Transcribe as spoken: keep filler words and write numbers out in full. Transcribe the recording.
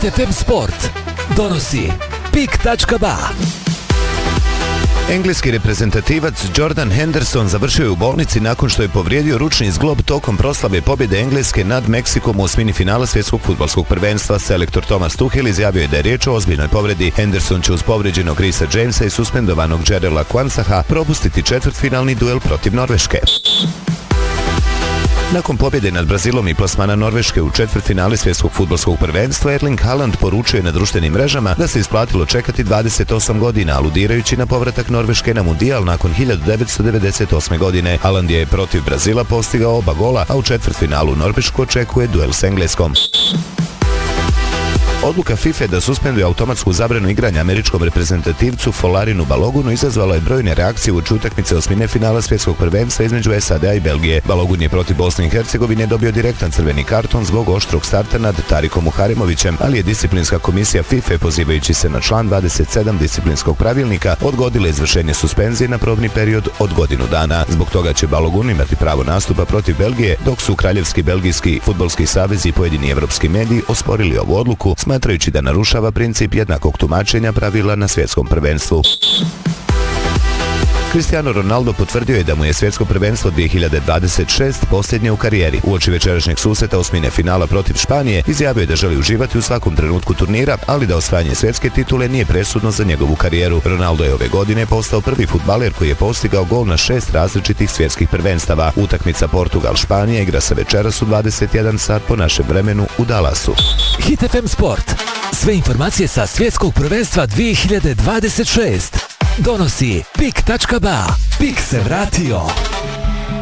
Hit ef em Sport donosi pik tačka ba. Engleski reprezentativac Jordan Henderson završio je u bolnici nakon što je povrijedio ručni zglob tokom proslave pobjede Engleske nad Meksikom u osmini finala svjetskog fudbalskog prvenstva. Selektor Thomas Tuchel izjavio je da je riječ o ozbiljnoj povredi. Henderson će uz povrijeđenog Chrisa Jamesa i suspendovanog Jarrella Quansaha propustiti četvrtfinalni duel protiv Norveške. Nakon pobjede nad Brazilom i plasmana Norveške u četvrtfinale svjetskog fudbalskog prvenstva, Erling Haaland poručio je na društvenim mrežama da se isplatilo čekati dvadeset osam godina, aludirajući na povratak Norveške na mundijal nakon hiljadu devetsto devedeset osme. godine. Haaland je protiv Brazila postigao oba gola, a u četvrtfinalu Norvešku očekuje duel s Engleskom. Odluka FIFA da suspenduje automatsku zabranu igranja američkom reprezentativcu Folarinu Balogunu izazvala je brojne reakcije uoči utakmice osmine finala svjetskog prvenstva između S A D-a i Belgije. Balogun je protiv Bosne i Hercegovine dobio direktan crveni karton zbog oštrog starta nad Tarikom Muharemovićem, ali je disciplinska komisija FIFA, pozivajući se na član dvadeset sedam disciplinskog pravilnika, odgodila izvršenje suspenzije na probni period od godinu dana. Zbog toga će Balogun imati pravo nastupa protiv Belgije, dok su Kraljevski belgijski fudbalski savez i pojedini evropski mediji osporili ovu odluku, smatrajući da narušava princip jednakog tumačenja pravila na svjetskom prvenstvu. Cristiano Ronaldo potvrdio je da mu je svjetsko prvenstvo dvije hiljade dvadeset šest posljednje u karijeri. Uoči večerašnjeg susreta osmine finala protiv Španije izjavio je da želi uživati u svakom trenutku turnira, ali da osvajanje svjetske titule nije presudno za njegovu karijeru. Ronaldo je ove godine postao prvi fudbaler koji je postigao gol na šest različitih svjetskih prvenstava. Utakmica Portugal-Španija igra se večeras u dvadeset jedan sat po našem vremenu u Dallasu. Hit ef em Sport. Sve informacije sa svjetskog prvenstva dvije hiljade dvadeset šest. Donosi pik tačka ba. Pik se vratio.